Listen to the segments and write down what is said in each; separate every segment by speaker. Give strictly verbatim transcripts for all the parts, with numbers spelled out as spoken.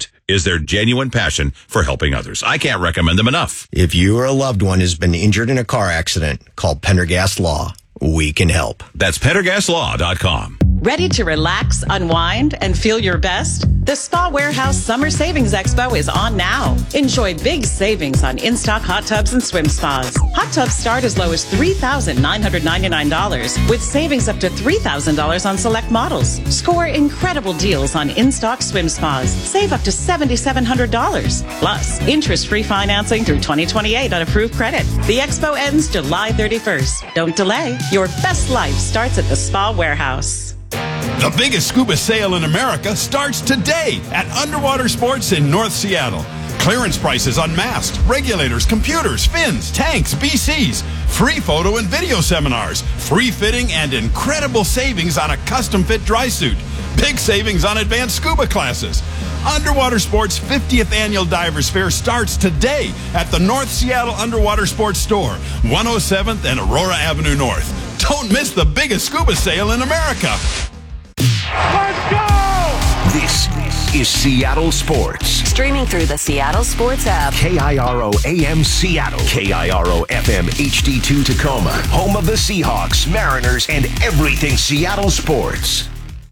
Speaker 1: that is their genuine passion for helping others. I can't recommend them enough.
Speaker 2: If you or a loved one has been injured in a car accident, call Pendergast Law. We can help.
Speaker 1: That's pendergast law dot com.
Speaker 3: Ready to relax, unwind, and feel your best? The Spa Warehouse Summer Savings Expo is on now. Enjoy big savings on in-stock hot tubs and swim spas. Hot tubs start as low as three thousand nine hundred ninety-nine dollars, with savings up to three thousand dollars on select models. Score incredible deals on in-stock swim spas. Save up to seven thousand seven hundred dollars. Plus, interest-free financing through twenty twenty-eight on approved credit. The expo ends July thirty-first. Don't delay. Your best life starts at the Spa Warehouse.
Speaker 4: The biggest scuba sale in America starts today at Underwater Sports in North Seattle. Clearance prices on masks, regulators, computers, fins, tanks, B Cs, free photo and video seminars, free fitting, and incredible savings on a custom fit dry suit. Big savings on advanced scuba classes. Underwater Sports' fiftieth Annual Divers Fair starts today at the North Seattle Underwater Sports Store, one oh seventh and Aurora Avenue North. Don't miss the biggest scuba sale in America.
Speaker 5: Let's go!
Speaker 6: This is Seattle Sports.
Speaker 7: Streaming through the Seattle Sports app.
Speaker 6: K I R O A M Seattle. K I R O F M H D two Tacoma. Home of the Seahawks, Mariners, and everything Seattle sports.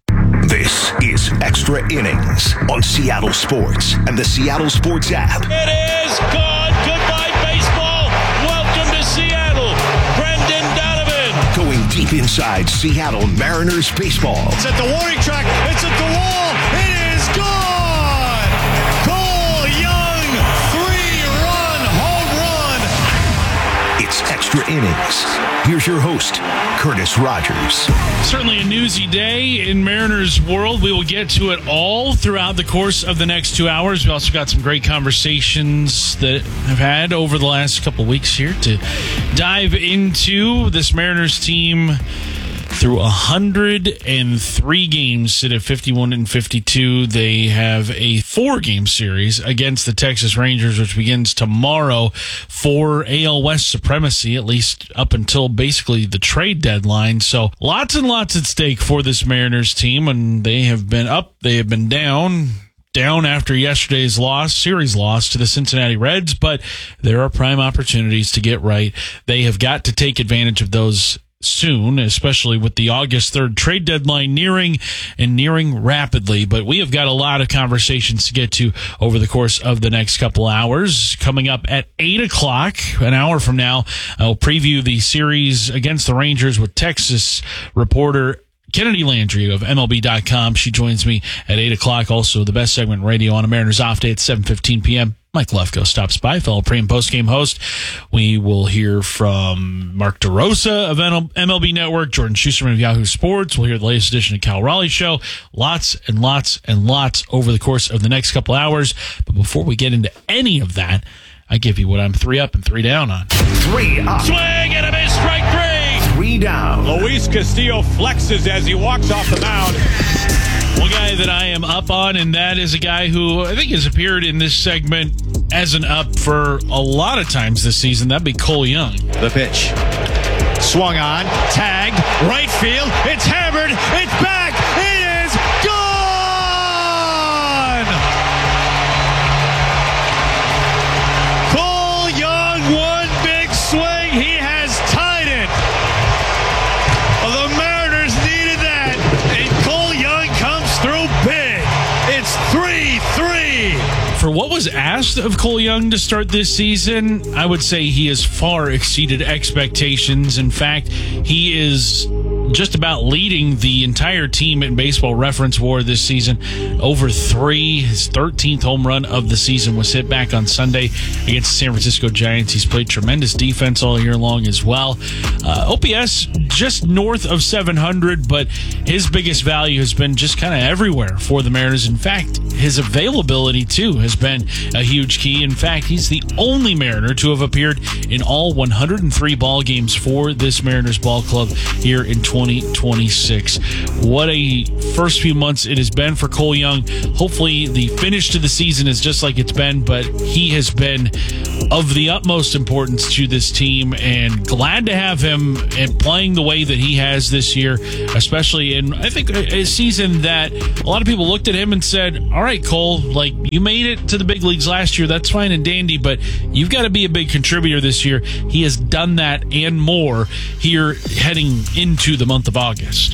Speaker 6: This is Extra Innings on Seattle Sports and the Seattle Sports app.
Speaker 5: It is gone. Goodbye, baseball. Welcome to Seattle. Brendan Donovan.
Speaker 6: Going deep inside Seattle Mariners baseball.
Speaker 5: It's at the warning track. It's at the wall. It is gone. Cole Young, three-run home run.
Speaker 6: It's Extra Innings. Here's your host, Curtis Rogers.
Speaker 8: Certainly a newsy day in Mariners world. We will get to it all throughout the course of the next two hours. We also got some great conversations that I've had over the last couple of weeks here to dive into. This Mariners team through one hundred three games, sit at fifty-one and fifty-two. They have a four-game series against the Texas Rangers, which begins tomorrow for A L West supremacy, at least up until basically the trade deadline. So lots and lots at stake for this Mariners team, and they have been up, they have been down. Down after yesterday's loss, series loss to the Cincinnati Reds, but there are prime opportunities to get right. They have got to take advantage of those soon, especially with the August third trade deadline nearing and nearing rapidly. But we have got a lot of conversations to get to over the course of the next couple hours. Coming up at eight o'clock, an hour from now, I'll preview the series against the Rangers with Texas reporter Kennedy Landry of M L B dot com. She joins me at eight o'clock. Also, the best segment in radio on a Mariners off day at seven fifteen p.m. Mike Lefko stops by, fellow pre- and post-game host. We will hear from Mark DeRosa of M L B Network, Jordan Schusterman of Yahoo Sports. We'll hear the latest edition of Cal Raleigh Show. Lots and lots and lots over the course of the next couple hours. But before we get into any of that, I give you what I'm three up and three down on.
Speaker 6: Three up.
Speaker 5: Swing and a miss, strike three.
Speaker 6: Three down.
Speaker 9: Luis Castillo flexes as he walks off the mound.
Speaker 8: One guy that I am up on, and that is a guy who I think has appeared in this segment as an up for a lot of times this season. That'd be Cole Young.
Speaker 9: The pitch. Swung on. Tagged. Right field. It's hammered. It's back. It is gone! Cole Young, one big swing. He has tied it. The Mariners needed that. And Cole Young comes through big. It's three three.
Speaker 8: For what was asked of Cole Young to start this season, I would say he has far exceeded expectations. In fact, he is just about leading the entire team in Baseball Reference WAR this season. Over three. His thirteenth home run of the season was hit back on Sunday against the San Francisco Giants. He's played tremendous defense all year long as well. Uh, O P S just north of seven hundred, but his biggest value has been just kind of everywhere for the Mariners. In fact, his availability, too, has been a huge key. In fact, he's the only Mariner to have appeared in all one hundred three ball games for this Mariners ball club here in twenty twenty twenty-six. What a first few months it has been for Cole Young. Hopefully the finish to the season is just like it's been, but he has been of the utmost importance to this team, and glad to have him and playing the way that he has this year, especially in, I think, a, a season that a lot of people looked at him and said, all right, Cole, like, you made it to the big leagues last year. That's fine and dandy, but you've got to be a big contributor this year. He has done that and more here heading into the month of August.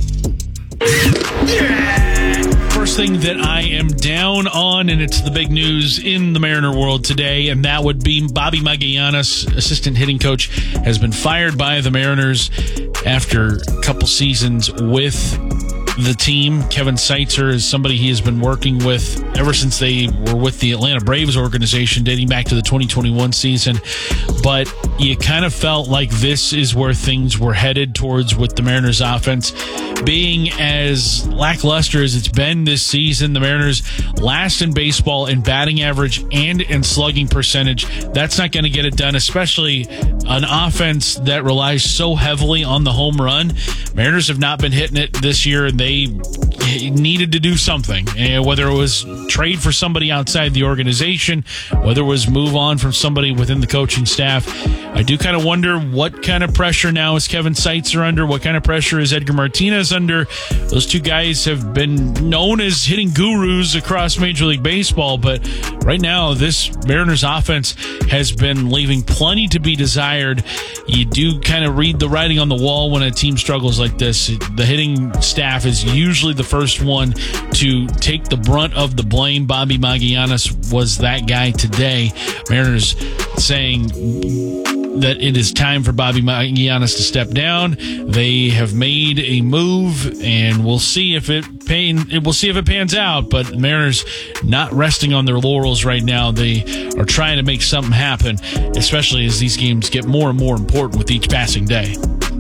Speaker 8: First thing that I am down on, and it's the big news in the Mariner world today, and that would be Bobby Magallanes, assistant hitting coach, has been fired by the Mariners after a couple seasons with the team. Kevin Seitzer is somebody he has been working with ever since they were with the Atlanta Braves organization, dating back to the twenty twenty-one season. But you kind of felt like this is where things were headed towards with the Mariners offense being as lackluster as it's been this season. The Mariners last in baseball in batting average and in slugging percentage. That's not going to get it done, especially an offense that relies so heavily on the home run. Mariners have not been hitting it this year, and they needed to do something, and whether it was trade for somebody outside the organization, whether it was move on from somebody within the coaching staff. I do kind of wonder what kind of pressure now is Kevin Seitzer under, what kind of pressure is Edgar Martinez under. Those two guys have been known as hitting gurus across Major League Baseball, but right now this Mariners offense has been leaving plenty to be desired. You do kind of read the writing on the wall when a team struggles like this. The hitting staff is usually the first one to take the brunt of the blame. Bobby Magallanes was that guy today. Mariners saying that it is time for Bobby Magallanes to step down. They have made a move, and we'll see if it pan, we'll see if it pans out. But the Mariners not resting on their laurels right now. They are trying to make something happen, especially as these games get more and more important with each passing day.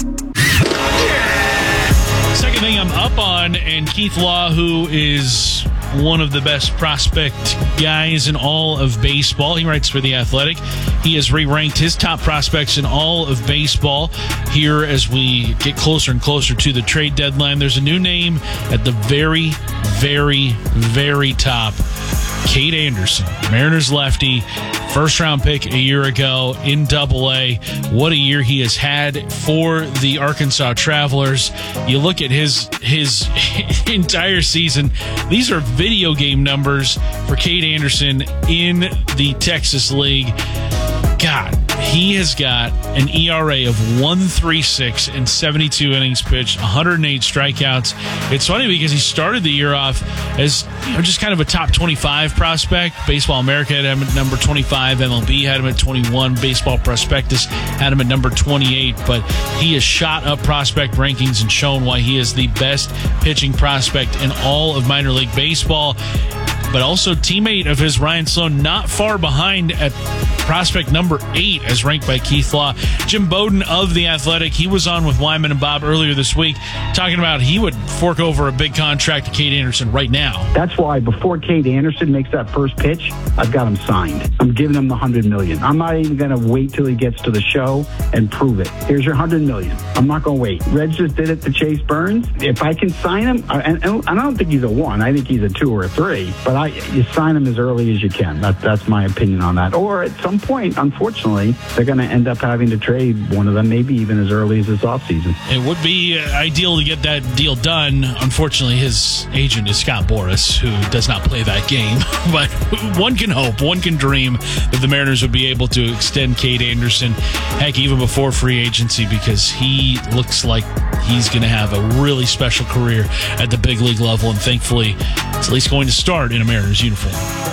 Speaker 8: Second thing I'm up on, and Keith Law, who is one of the best prospect guys in all of baseball. He writes for The Athletic. He has re-ranked his top prospects in all of baseball here as we get closer and closer to the trade deadline. There's a new name at the very, very, very top. Cade Anderson, Mariners lefty, first round pick a year ago in Double A. What a year he has had for the Arkansas Travelers. You look at his his entire season. These are video game numbers for Cade Anderson in the Texas League. God, he has got an E R A of one point three six in seventy-two innings pitched, one hundred eight strikeouts. It's funny because he started the year off as, you know, just kind of a top twenty-five prospect. Baseball America had him at number twenty-five. M L B had him at twenty-one. Baseball Prospectus had him at number twenty-eight. But he has shot up prospect rankings and shown why he is the best pitching prospect in all of minor league baseball. But also teammate of his, Ryan Sloan, not far behind at prospect number eight as ranked by Keith Law. Jim Bowden of The Athletic, he was on with Wyman and Bob earlier this week talking about he would fork over a big contract to Cade Anderson right now.
Speaker 10: That's why before Cade Anderson makes that first pitch, I've got him signed. I'm giving him the one hundred million dollars. I'm not even going to wait till he gets to the show and prove it. Here's your one hundred million dollars. I'm not going to wait. Reds just did it to Chase Burns. If I can sign him, and, and I don't think he's a one. I think he's a two or a three. But I, you sign him as early as you can. That, that's my opinion on that. Or at some point, unfortunately, they're going to end up having to trade one of them, maybe even as early as this offseason.
Speaker 8: It would be ideal to get that deal done. Unfortunately, his agent is Scott Boras, who does not play that game. But one can hope, one can dream that the Mariners would be able to extend Cade Anderson, heck, even before free agency, because he looks like he's going to have a really special career at the big league level, and thankfully, it's at least going to start in a Mariners uniform.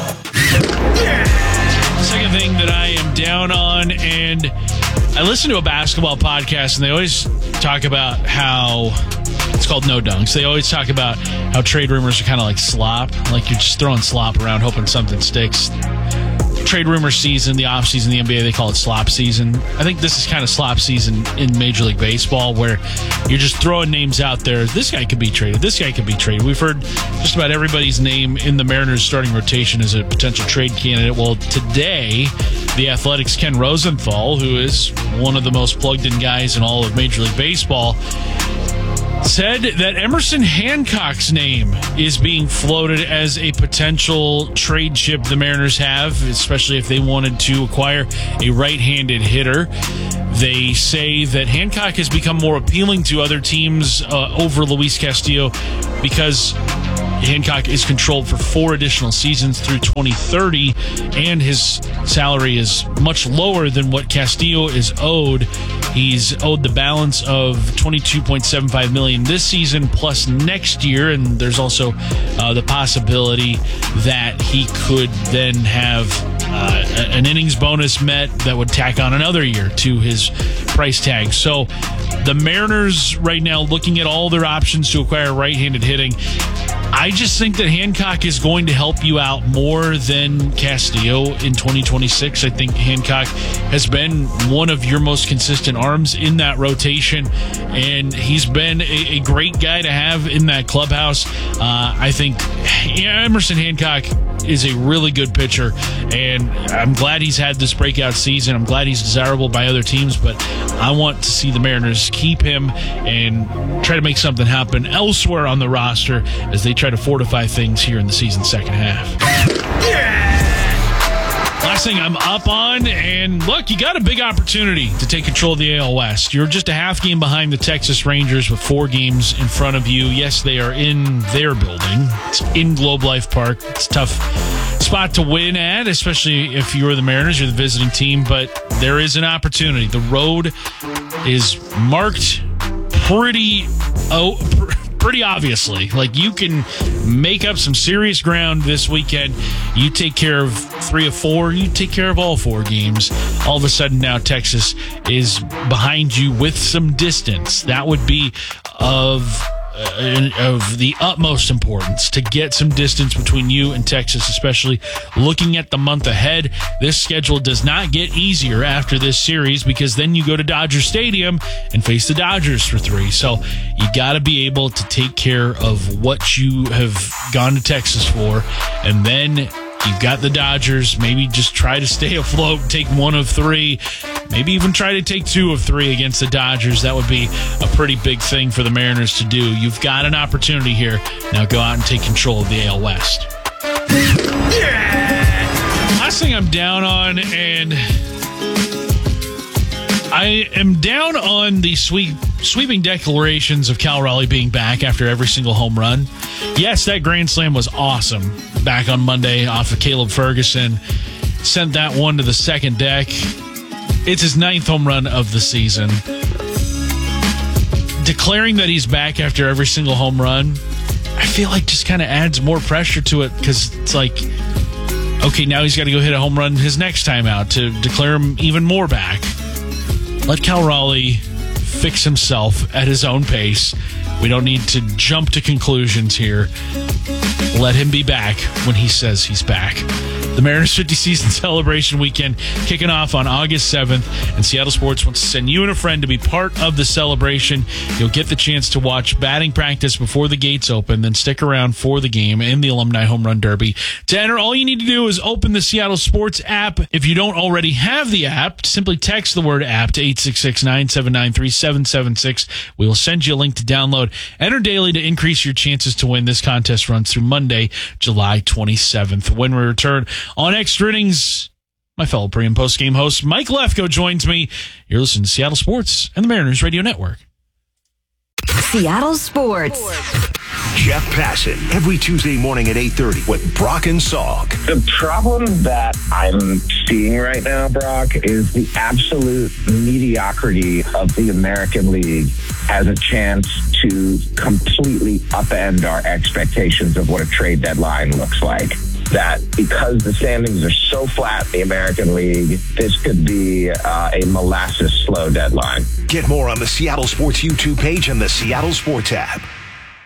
Speaker 8: Second thing that I am down on, and I listen to a basketball podcast, and they always talk about how it's called No Dunks. They always talk about how trade rumors are kind of like slop, like you're just throwing slop around hoping something sticks. Trade rumor season, the off season, the N B A, they call it slop season. I think this is kind of slop season in Major League Baseball, where you're just throwing names out there. This guy could be traded. This guy could be traded. We've heard just about everybody's name in the Mariners starting rotation as a potential trade candidate. Well, today, the Athletics' Ken Rosenthal, who is one of the most plugged-in guys in all of Major League Baseball, said that Emerson Hancock's name is being floated as a potential trade chip the Mariners have, especially if they wanted to acquire a right-handed hitter. They say that Hancock has become more appealing to other teams uh, over Luis Castillo because Hancock is controlled for four additional seasons through twenty thirty, and his salary is much lower than what Castillo is owed. He's owed the balance of twenty-two point seven five million dollars this season plus next year, and there's also uh, the possibility that he could then have uh, an innings bonus met that would tack on another year to his price tag. So the Mariners right now looking at all their options to acquire right-handed hitting. I just think that Hancock is going to help you out more than Castillo in twenty twenty-six. I think Hancock has been one of your most consistent arms in that rotation, and he's been a, a great guy to have in that clubhouse. Uh, I think yeah, Emerson Hancock is a really good pitcher, and I'm glad he's had this breakout season. I'm glad he's desirable by other teams, but I want to see the Mariners keep him and try to make something happen elsewhere on the roster as they try to fortify things here in the season's second half. Last thing I'm up on, and look, you got a big opportunity to take control of the A L West. You're just a half game behind the Texas Rangers with four games in front of you. Yes, they are in their building. It's in Globe Life Park. It's a tough spot to win at, especially if you're the Mariners, you're the visiting team, but there is an opportunity. The road is marked pretty oh pretty obviously. Like, you can make up some serious ground this weekend. You take care of three or four, you take care of all four games. All of a sudden now Texas is behind you with some distance. That would be of Uh, of the utmost importance to get some distance between you and Texas, especially looking at the month ahead. This schedule does not get easier after this series because then you go to Dodger Stadium and face the Dodgers for three. So you got to be able to take care of what you have gone to Texas for, and then you've got the Dodgers. Maybe just try to stay afloat, take one of three, maybe even try to take two of three against the Dodgers. That would be a pretty big thing for the Mariners to do. You've got an opportunity here. Now go out and take control of the A L West. Last thing I'm down on, and I am down on the sweep, sweeping declarations of Cal Raleigh being back after every single home run. Yes, that grand slam was awesome back on Monday off of Caleb Ferguson. Sent that one to the second deck. It's his ninth home run of the season. Declaring that he's back after every single home run, I feel like just kind of adds more pressure to it because it's like, okay, now he's got to go hit a home run his next time out to declare him even more back. Let Cal Raleigh fix himself at his own pace. We don't need to jump to conclusions here. Let him be back when he says he's back. The Mariners fifty season celebration weekend kicking off on August seventh, and Seattle Sports wants to send you and a friend to be part of the celebration. You'll get the chance to watch batting practice before the gates open, then stick around for the game and the Alumni Home Run Derby. To enter, all you need to do is open the Seattle Sports app. If you don't already have the app, simply text the word app to eight six six, nine seven nine, three seven seven six. We will send you a link to download. Enter daily to increase your chances to win. This contest runs through Monday, July twenty-seventh. When we return on Extra Innings, my fellow pre- and post-game host Mike Lefko joins me. You're listening to Seattle Sports and the Mariners Radio Network.
Speaker 7: Seattle Sports.
Speaker 6: Jeff Passan, every Tuesday morning at eight thirty with Brock and Salk.
Speaker 11: The problem that I'm seeing right now, Brock, is the absolute mediocrity of the American League has a chance to completely upend our expectations of what a trade deadline looks like. That because the standings are so flat in the American League, this could be uh, a molasses slow deadline.
Speaker 6: Get more on the Seattle Sports YouTube page and the Seattle Sports app.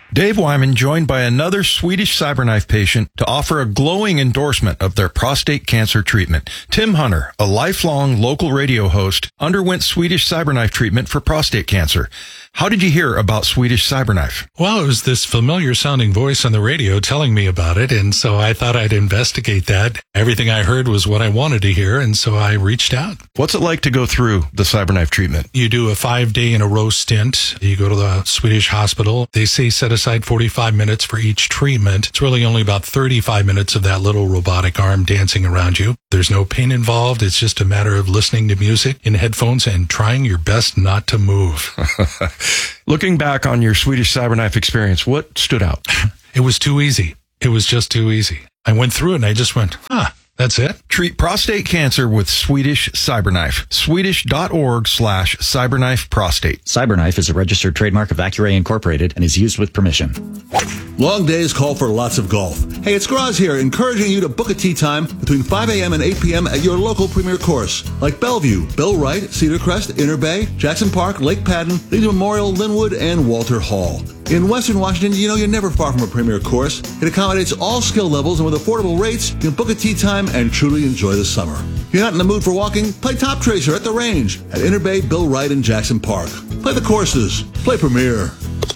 Speaker 12: Dave Wyman joined by another Swedish CyberKnife patient to offer a glowing endorsement of their prostate cancer treatment. Tim Hunter, a lifelong local radio host, underwent Swedish CyberKnife treatment for prostate cancer. How did you hear about Swedish CyberKnife?
Speaker 13: Well, it was this familiar sounding voice on the radio telling me about it, and so I thought I'd investigate that. Everything I heard was what I wanted to hear, and so I reached out.
Speaker 12: What's it like to go through the CyberKnife treatment?
Speaker 13: You do a five-day in a row stint. You go to the Swedish hospital. They say set aside forty-five minutes for each treatment. It's really only about thirty-five minutes of that little robotic arm dancing around you. There's no pain involved. It's just a matter of listening to music in headphones and trying your best not to move.
Speaker 12: Looking back on your Swedish CyberKnife experience, what stood out?
Speaker 13: It was too easy. It was just too easy. I went through it and I just went, huh, that's it?
Speaker 12: Treat prostate cancer with Swedish CyberKnife. Swedish.org slash CyberKnife prostate.
Speaker 14: CyberKnife is a registered trademark of Accuray Incorporated and is used with permission.
Speaker 15: Long days call for lots of golf. Hey, it's Graz here, encouraging you to book a tee time between five a.m. and eight p.m. at your local premier course, like Bellevue, Bill Wright, Cedar Crest, Inner Bay, Jackson Park, Lake Padden, Leeds Memorial, Linwood, and Walter Hall. In Western Washington, you know you're never far from a premier course. It accommodates all skill levels, and with affordable rates, you can book a tee time and truly enjoy the summer. If you're not in the mood for walking, play Top Tracer at the range at Inner Bay, Bill Wright, and Jackson Park. Play the courses. Play Premier.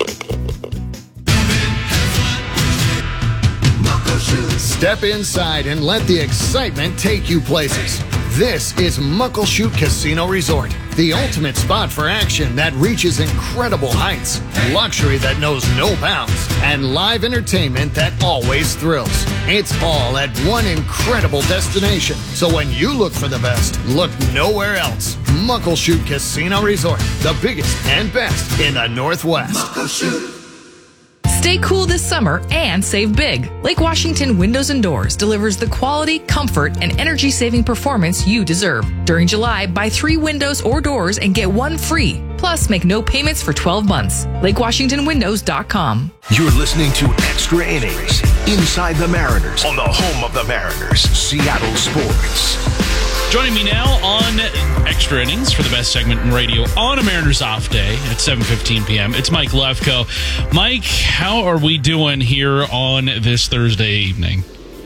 Speaker 16: Step inside and let the excitement take you places. This is Muckleshoot Casino Resort, the ultimate spot for action that reaches incredible heights, luxury that knows no bounds, and live entertainment that always thrills. It's all at one incredible destination. So when you look for the best, look nowhere else. Muckleshoot Casino Resort, the biggest and best in the Northwest. Muckleshoot.
Speaker 17: Stay cool this summer and save big. Lake Washington Windows and Doors delivers the quality, comfort, and energy-saving performance you deserve. During July, buy three windows or doors and get one free. Plus, make no payments for twelve months. Lake Washington Windows dot com.
Speaker 6: You're listening to Extra Innings, Inside the Mariners, on the home of the Mariners, Seattle Sports.
Speaker 8: Joining me now on Extra Innings for the best segment in radio on a Mariners off day at seven fifteen p.m. It's Mike Lefko. Mike, how are we doing here on this Thursday evening?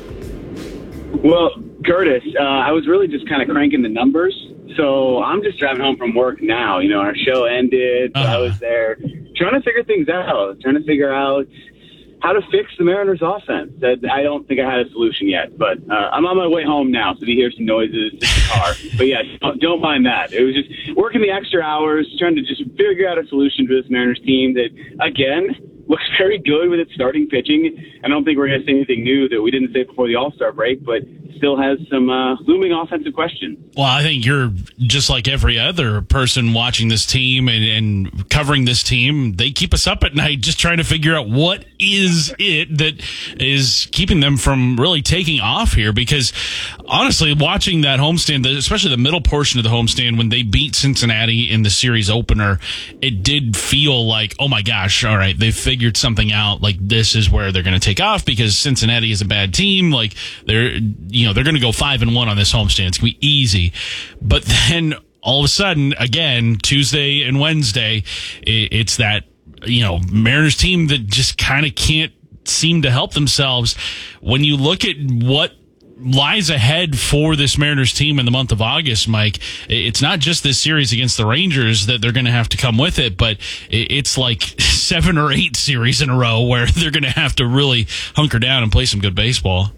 Speaker 18: Well, Curtis, uh, I was really just kind of cranking the numbers. So I'm just driving home from work now. You know, our show ended. So uh-huh. I was there trying to figure things out, trying to figure out how to fix the Mariners offense. I don't think I had a solution yet, but uh, I'm on my way home now, so if you hear some noises, it's the car. But yeah, don't, don't mind that. It was just working the extra hours, trying to just figure out a solution for this Mariners team that, again, looks very good with its starting pitching. I don't think we're going to say anything new that we didn't say before the All-Star break, but still has some uh, looming offensive questions.
Speaker 8: Well, I think you're just like every other person watching this team and, and covering this team. They keep us up at night just trying to figure out what is it that is keeping them from really taking off here. Because honestly, watching that homestand, especially the middle portion of the homestand when they beat Cincinnati in the series opener, it did feel like, oh my gosh, all right, they've figured something out. Like, this is where they're going to take off because Cincinnati is a bad team. Like, they're, you know, they're going to go five and one on this homestand. It's going to be easy. But then all of a sudden, again, Tuesday and Wednesday, it's that, you know, Mariners team that just kind of can't seem to help themselves. When you look at what lies ahead for this Mariners team in the month of August, Mike, it's not just this series against the Rangers that they're going to have to come with it, but it's like seven or eight series in a row where they're going to have to really hunker down and play some good baseball.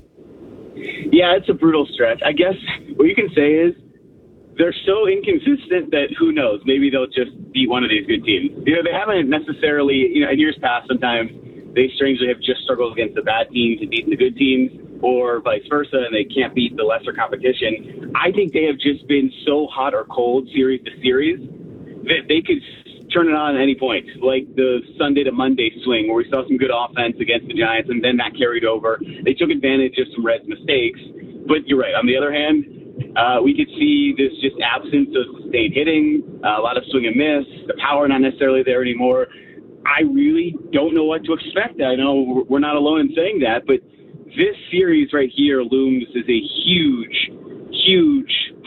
Speaker 18: Yeah, it's a brutal stretch. I guess what you can say is they're so inconsistent that who knows, maybe they'll just beat one of these good teams. You know, they haven't necessarily, you know, in years past, sometimes they strangely have just struggled against the bad teams and beaten the good teams, or vice versa, and they can't beat the lesser competition. I think they have just been so hot or cold series to series that they could turn it on at any point, like the Sunday to Monday swing where we saw some good offense against the Giants, and then that carried over. They took advantage of some Reds' mistakes. But you're right. On the other hand, uh, we could see this just absence of sustained hitting, uh, a lot of swing and miss, the power not necessarily there anymore. I really don't know what to expect. I know we're not alone in saying that, but this series right here looms as a huge, huge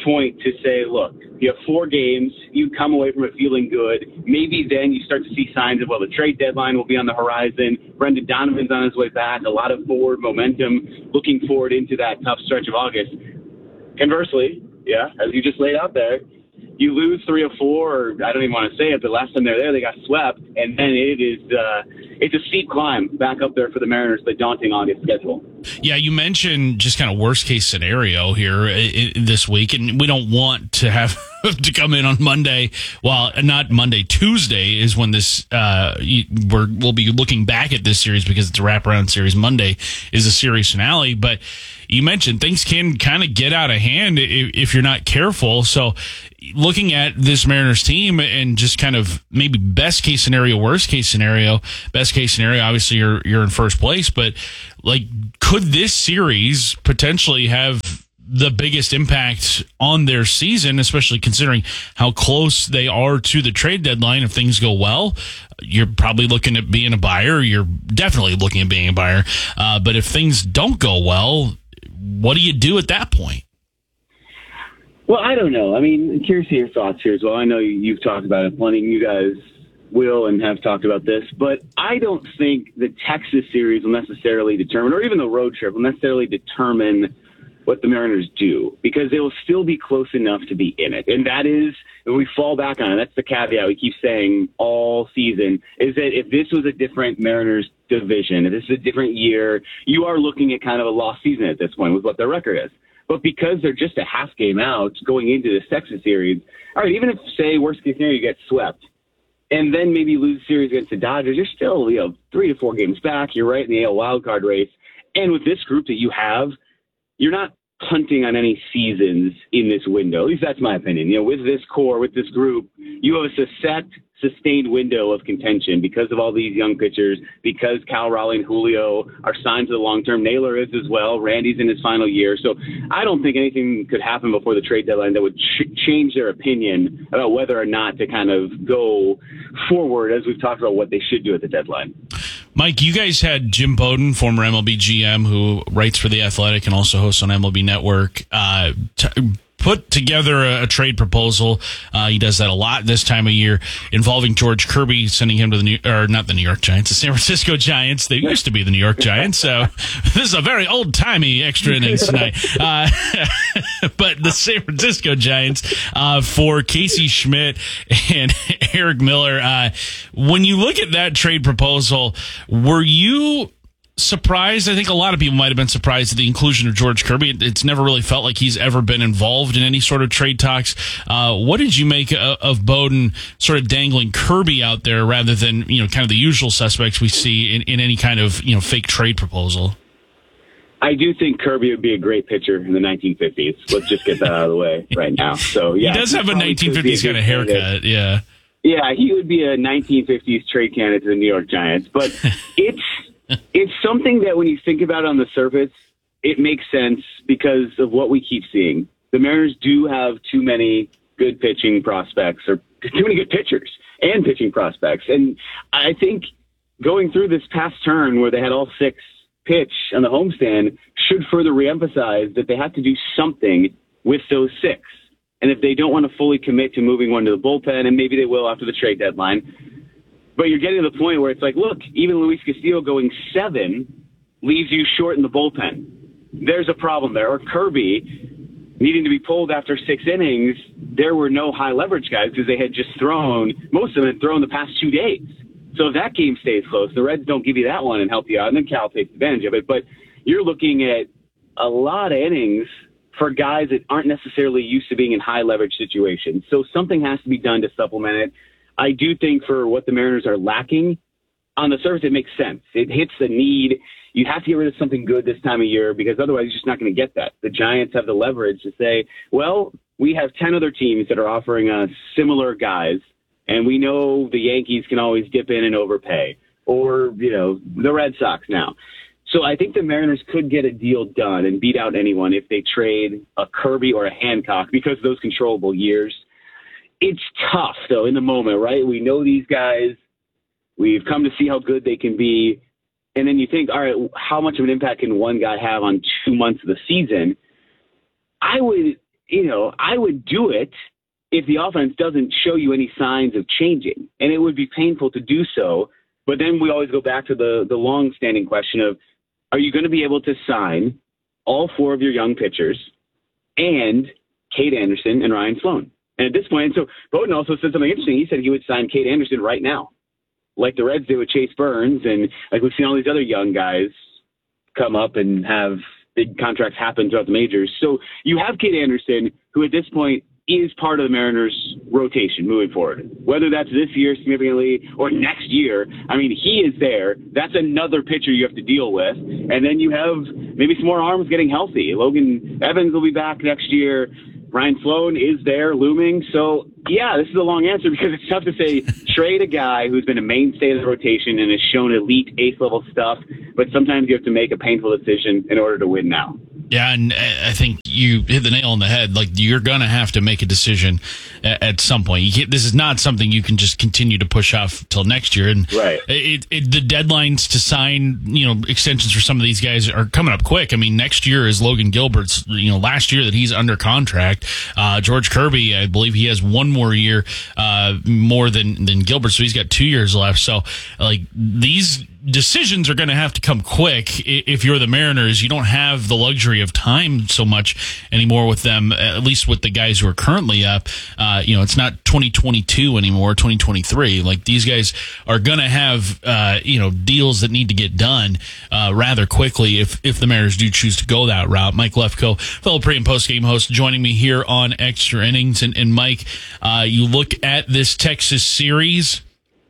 Speaker 18: point to say, look, you have four games, you come away from it feeling good. Maybe then you start to see signs of, well, the trade deadline will be on the horizon. Brendan Donovan's on his way back. A lot of forward momentum looking forward into that tough stretch of August. Conversely, yeah, as you just laid out there, you lose three or four, or I don't even want to say it, but last time they were there, they got swept, and then it is uh, it's a steep climb back up there for the Mariners, the daunting August schedule.
Speaker 8: Yeah, you mentioned just kind of worst case scenario here I- I- this week, and we don't want to have to come in on Monday. Well, not Monday, Tuesday is when this uh, you, we're, we'll be looking back at this series because it's a wraparound series. Monday is the series finale, but you mentioned things can kind of get out of hand if, if you're not careful. So looking at this Mariners team and just kind of maybe best case scenario, worst case scenario, best case scenario, obviously you're, you're in first place, but like, could this series potentially have the biggest impact on their season, especially considering how close they are to the trade deadline? If things go well, you're probably looking at being a buyer. You're definitely looking at being a buyer. Uh, but if things don't go well, what do you do at that point?
Speaker 18: Well, I don't know. I mean, I'm curious to your thoughts here as well. I know you've talked about it. Plenty of you guys will and have talked about this, but I don't think the Texas series will necessarily determine, or even the road trip will necessarily determine what the Mariners do, because they will still be close enough to be in it. And that is, when we fall back on it, that's the caveat we keep saying all season, is that if this was a different Mariners division, if this is a different year, you are looking at kind of a lost season at this point with what their record is. But because they're just a half game out going into this Texas series, all right, even if, say, worst case scenario, you get swept, and then maybe lose the series against the Dodgers, you're still, you know, three to four games back. You're right in the A L wildcard race. And with this group that you have, you're not punting on any seasons in this window. At least that's my opinion. You know, with this core, with this group, you have a set, sustained window of contention because of all these young pitchers, because Cal Raleigh and Julio are signed to the long term. Naylor is as well. Randy's in his final year. So I don't think anything could happen before the trade deadline that would ch- change their opinion about whether or not to kind of go forward, as we've talked about what they should do at the deadline.
Speaker 8: Mike, you guys had Jim Bowden, former M L B G M, who writes for The Athletic and also hosts on M L B Network, uh, t- put together a, a trade proposal. Uh, he does that a lot this time of year, involving George Kirby, sending him to the New, or not the New York Giants, the San Francisco Giants. They used to be the New York Giants, so this is a very old timey extra innings tonight. Uh, but the San Francisco Giants uh, for Casey Schmidt and Eric Miller. Uh, when you look at that trade proposal, were you surprised? I think a lot of people might have been surprised at the inclusion of George Kirby. It's never really felt like he's ever been involved in any sort of trade talks. Uh, what did you make of, of Bowden sort of dangling Kirby out there rather than, you know, kind of the usual suspects we see in, in any kind of, you know, fake trade proposal?
Speaker 18: I do think Kirby would be a great pitcher in the nineteen fifties. Let's just get that out of the way right now. So yeah,
Speaker 8: he does have a nineteen fifties kind of haircut. Candidate. Yeah.
Speaker 18: Yeah, he would be a nineteen fifties trade candidate to the New York Giants. But it's it's something that when you think about it on the surface, it makes sense because of what we keep seeing. The Mariners do have too many good pitching prospects, or too many good pitchers and pitching prospects. And I think going through this past turn where they had all six pitch on the homestand should further reemphasize that they have to do something with those six. And if they don't want to fully commit to moving one to the bullpen, and maybe they will after the trade deadline, but you're getting to the point where it's like, look, even Luis Castillo going seven leaves you short in the bullpen. There's a problem there. Or Kirby needing to be pulled after six innings. There were no high leverage guys because they had just thrown, most of them had thrown the past two days. So if that game stays close, the Reds don't give you that one and help you out, and then Cal takes advantage of it. But you're looking at a lot of innings for guys that aren't necessarily used to being in high leverage situations. So something has to be done to supplement it. I do think for what the Mariners are lacking, on the surface, it makes sense. It hits the need. You have to get rid of something good this time of year because otherwise you're just not going to get that. The Giants have the leverage to say, well, we have ten other teams that are offering us similar guys, and we know the Yankees can always dip in and overpay, or, you know, the Red Sox now. So I think the Mariners could get a deal done and beat out anyone if they trade a Kirby or a Hancock because of those controllable years. It's tough, though, in the moment, right? We know these guys. We've come to see how good they can be. And then you think, all right, how much of an impact can one guy have on two months of the season? I would, you know, I would do it if the offense doesn't show you any signs of changing. And it would be painful to do so. But then we always go back to the, the long-standing question of, are you going to be able to sign all four of your young pitchers and Cade Anderson and Ryan Sloan? And at this point, so Bowden also said something interesting. He said he would sign Cade Anderson right now, like the Reds did with Chase Burns. And like we've seen all these other young guys come up and have big contracts happen throughout the majors. So you have Cade Anderson, who at this point is part of the Mariners' rotation moving forward. Whether that's this year significantly or next year, I mean, he is there. That's another pitcher you have to deal with. And then you have maybe some more arms getting healthy. Logan Evans will be back next year. Ryan Sloan is there looming. So, yeah, this is a long answer because it's tough to say trade a guy who's been a mainstay of the rotation and has shown elite ace-level stuff, but sometimes you have to make a painful decision in order to win now.
Speaker 8: Yeah, and I think you hit the nail on the head. Like, you're going to have to make a decision at some point. You can't, this is not something you can just continue to push off till next year. And
Speaker 18: right.
Speaker 8: it, it, the deadlines to sign, you know, extensions for some of these guys are coming up quick. I mean, next year is Logan Gilbert's, you know, last year that he's under contract. Uh, George Kirby, I believe he has one more year, uh, more than, than Gilbert, so he's got two years left. So, like, these decisions are going to have to come quick. If you're the Mariners, you don't have the luxury of time so much anymore with them, at least with the guys who are currently up. Uh, you know, it's not twenty twenty-two anymore, twenty twenty-three. Like, these guys are going to have, uh, you know, deals that need to get done uh, rather quickly if, if the Mariners do choose to go that route. Mike Lefko, fellow pre- and post-game host, joining me here on Extra Innings. And, and Mike, uh, you look at this Texas series,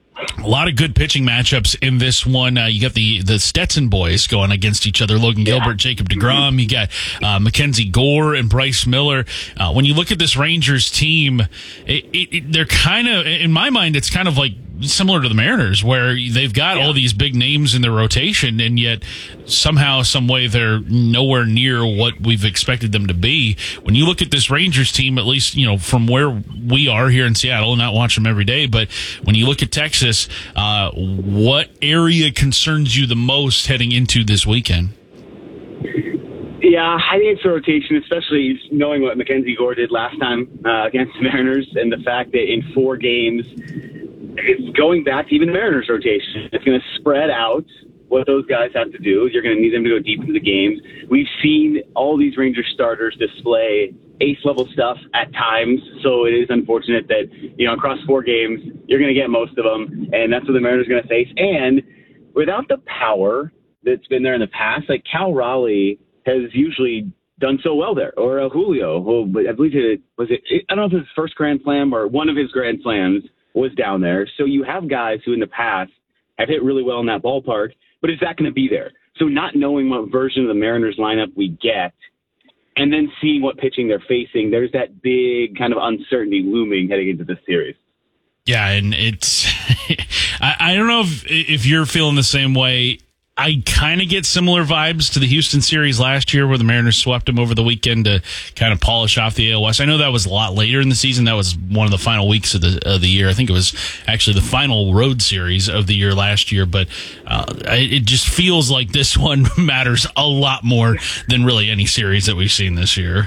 Speaker 8: a lot of good pitching matchups in this one. Uh, you got the, the Stetson boys going against each other. Logan Gilbert, yeah. Jacob deGrom. You got uh, Mackenzie Gore and Bryce Miller. Uh, when you look at this Rangers team, it, it, it, they're kind of, in my mind, it's kind of like similar to the Mariners, where they've got yeah. all these big names in their rotation, and yet somehow, some way, they're nowhere near what we've expected them to be. When you look at this Rangers team, at least, you know, from where we are here in Seattle, not watching them every day, but when you look at Texas, uh, what area concerns you the most heading into this weekend?
Speaker 18: Yeah, I think it's the rotation, especially knowing what Mackenzie Gore did last time uh, against the Mariners, and the fact that in four games, it's going back to even the Mariners rotation. It's going to spread out what those guys have to do. You're going to need them to go deep into the games. We've seen all these Rangers starters display ace-level stuff at times, so it is unfortunate that, you know, across four games, you're going to get most of them, and that's what the Mariners are going to face. And without the power that's been there in the past, like Cal Raleigh has usually done so well there, or uh, Julio, who I believe it was it, I don't know if it was his first Grand Slam or one of his Grand Slams was down there. So you have guys who in the past have hit really well in that ballpark, but is that going to be there? So not knowing what version of the Mariners lineup we get and then seeing what pitching they're facing, there's that big kind of uncertainty looming heading into this series.
Speaker 8: Yeah, and it's I, I don't know if if you're feeling the same way. I kind of get similar vibes to the Houston series last year where the Mariners swept them over the weekend to kind of polish off the A L West. I know that was a lot later in the season. That was one of the final weeks of the of the year. I think it was actually the final road series of the year last year. But uh, it just feels like this one matters a lot more than really any series that we've seen this year.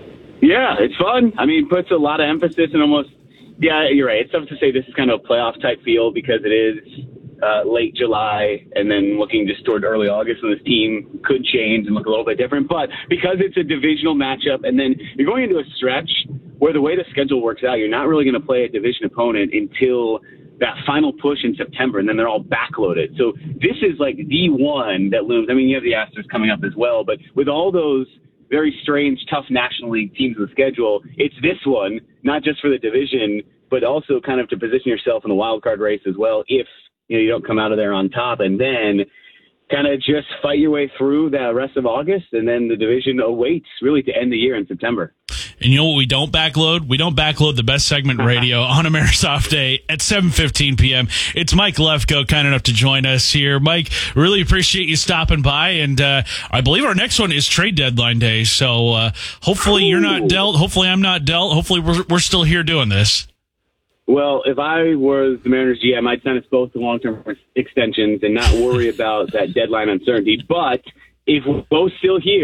Speaker 18: Yeah, it's fun. I mean, puts a lot of emphasis and almost, yeah, you're right. It's tough to say this is kind of a playoff type feel because it is Uh, late July and then looking just toward early August when this team could change and look a little bit different. But because it's a divisional matchup and then you're going into a stretch where the way the schedule works out, you're not really going to play a division opponent until that final push in September, and then they're all backloaded. So this is like the one that looms. I mean, you have the Astros coming up as well, but with all those very strange, tough National League teams in the schedule, it's this one, not just for the division, but also kind of to position yourself in the wild card race as well if you know, you don't come out of there on top, and then kind of just fight your way through the rest of August, and then the division awaits really to end the year in September.
Speaker 8: And you know what we don't backload? We don't backload the best segment radio on a Mariners Off Day at seven fifteen p.m. It's Mike Lefko, kind enough to join us here. Mike, really appreciate you stopping by, and uh, I believe our next one is trade deadline day, so uh, hopefully you're not dealt. Hopefully I'm not dealt. Hopefully we're, we're still here doing this.
Speaker 18: Well, if I was the Mariners G M, I'd sign us both to long-term extensions and not worry about that deadline uncertainty. But if we're both still here,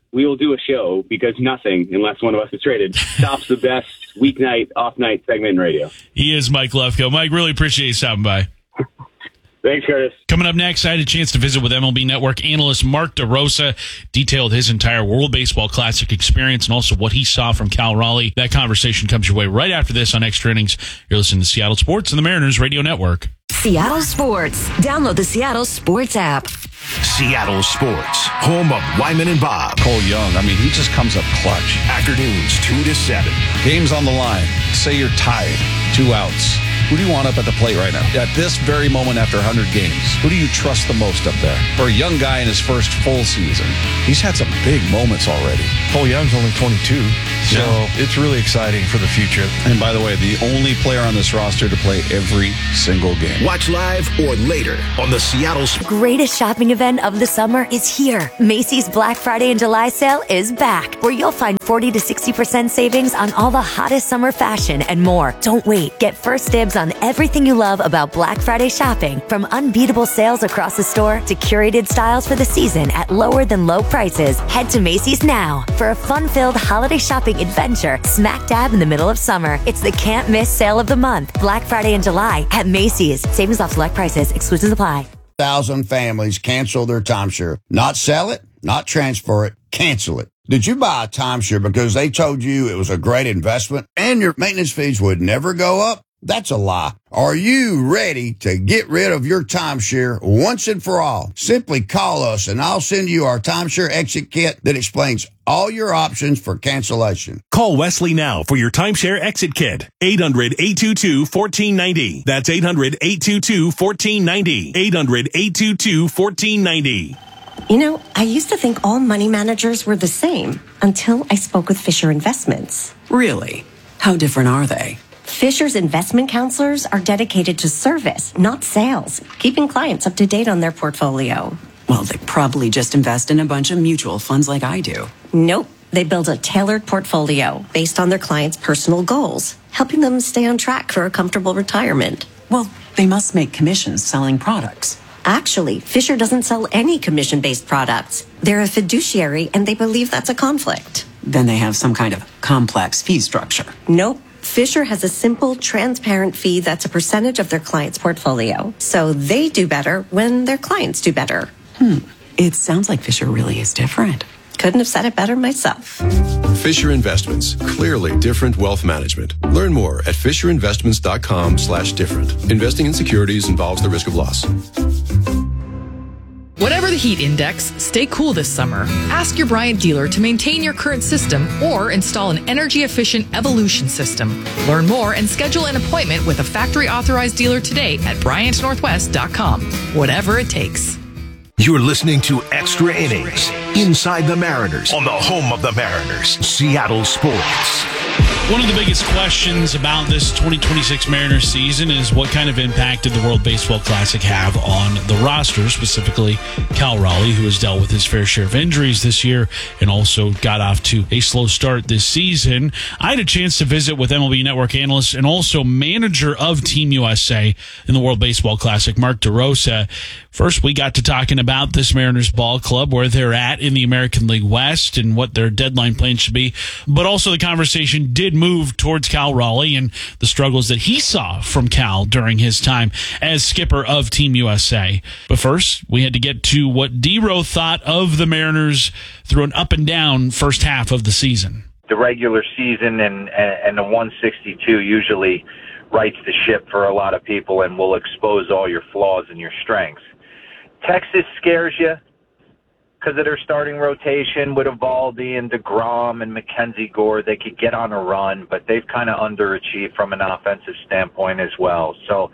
Speaker 18: we will do a show because nothing, unless one of us is traded, stops the best weeknight, off-night segment in radio.
Speaker 8: He is Mike Lefko. Mike, really appreciate you stopping by.
Speaker 18: Thanks, Curtis.
Speaker 8: Coming up next, I had a chance to visit with M L B Network analyst Mark DeRosa, detailed his entire World Baseball Classic experience and also what he saw from Cal Raleigh. That conversation comes your way right after this on Extra Innings. You're listening to Seattle Sports and the Mariners Radio Network.
Speaker 7: Seattle Sports. Download the Seattle Sports app.
Speaker 6: Seattle Sports, home of Wyman and Bob.
Speaker 19: Cole Young, I mean, he just comes up clutch.
Speaker 6: Afternoons, two to seven.
Speaker 19: Game's on the line. Say you're tied, two outs. Who do you want up at the plate right now? At this very moment after one hundred games, who do you trust the most up there? For a young guy in his first full season, he's had some big moments already.
Speaker 20: Cole Young's only twenty-two, so yeah. It's really exciting for the future.
Speaker 19: And by the way, the only player on this roster to play every single game.
Speaker 6: Watch live or later on the Seattle Sports.
Speaker 7: Greatest shopping event of the summer is here. Macy's Black Friday and July sale is back, where you'll find forty to sixty percent savings on all the hottest summer fashion and more. Don't wait. Get first dibs on everything you love about Black Friday shopping, from unbeatable sales across the store to curated styles for the season at lower than low prices. Head to Macy's now for a fun-filled holiday shopping adventure smack dab in the middle of summer. It's the can't miss sale of the month. Black Friday in July at Macy's. Savings off select prices. Exclusions apply.
Speaker 21: Thousand families cancel their timeshare. Not sell it, not transfer it, cancel it. Did you buy a timeshare because they told you it was a great investment and your maintenance fees would never go up? That's a lie. Are you ready to get rid of your timeshare once and for all? Simply call us and I'll send you our timeshare exit kit that explains all your options for cancellation.
Speaker 22: Call Wesley now for your timeshare exit kit. eight hundred, eight two two, one four nine zero. That's eight hundred, eight two two, one four nine zero. eight hundred, eight two two, one four nine zero.
Speaker 23: You know, I used to think all money managers were the same until I spoke with Fisher Investments.
Speaker 24: Really? How different are they?
Speaker 23: Fisher's investment counselors are dedicated to service, not sales, keeping clients up to date on their portfolio.
Speaker 24: Well, they probably just invest in a bunch of mutual funds like I do.
Speaker 23: Nope. They build a tailored portfolio based on their clients' personal goals, helping them stay on track for a comfortable retirement.
Speaker 24: Well, they must make commissions selling products.
Speaker 23: Actually, Fisher doesn't sell any commission-based products. They're a fiduciary, and they believe that's a conflict.
Speaker 24: Then they have some kind of complex fee structure.
Speaker 23: Nope. Fisher has a simple, transparent fee that's a percentage of their client's portfolio. So they do better when their clients do better.
Speaker 24: Hmm. It sounds like Fisher really is different.
Speaker 23: Couldn't have said it better myself.
Speaker 25: Fisher Investments. Clearly different wealth management. Learn more at fisherinvestments.com slash different. Investing in securities involves the risk of loss.
Speaker 17: Whatever the heat index, stay cool this summer. Ask your Bryant dealer to maintain your current system or install an energy-efficient Evolution system. Learn more and schedule an appointment with a factory-authorized dealer today at bryant northwest dot com. Whatever it takes.
Speaker 6: You're listening to Extra Innings, Inside the Mariners, on the home of the Mariners, Seattle Sports.
Speaker 8: One of the biggest questions about this twenty twenty-six Mariners season is what kind of impact did the World Baseball Classic have on the roster, specifically Cal Raleigh, who has dealt with his fair share of injuries this year and also got off to a slow start this season. I had a chance to visit with M L B Network analyst and also manager of Team U S A in the World Baseball Classic, Mark DeRosa. First, we got to talking about this Mariners ball club, where they're at in the American League West and what their deadline plan should be. But also the conversation did move towards Cal Raleigh and the struggles that he saw from Cal during his time as skipper of Team U S A. But first, we had to get to what D-Row thought of the Mariners through an up and down first half of the season.
Speaker 26: The regular season and, and the one sixty-two usually rights the ship for a lot of people and will expose all your flaws and your strengths. Texas scares you because of their starting rotation with Eovaldi and DeGrom and Mackenzie Gore. They could get on a run, but they've kind of underachieved from an offensive standpoint as well. So